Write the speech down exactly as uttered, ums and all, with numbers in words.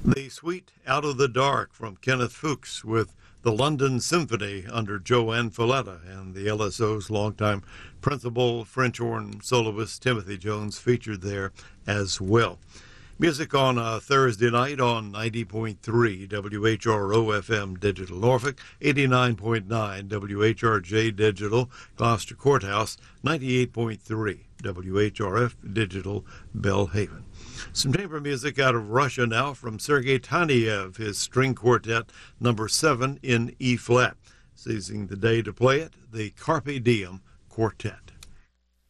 The Suite Out of the Dark from Kenneth Fuchs with the London Symphony under Joanne Falletta and the L S O's longtime principal French horn soloist Timothy Jones featured there as well. Music on a Thursday night on ninety point three W H R O F M Digital Norfolk, eighty-nine point nine W H R J Digital Gloucester Courthouse, ninety-eight point three W H R F Digital Belhaven. Some chamber music out of Russia now from Sergei Taneyev, his string quartet number seven in E-flat. Seizing the day to play it, the Carpe Diem Quartet.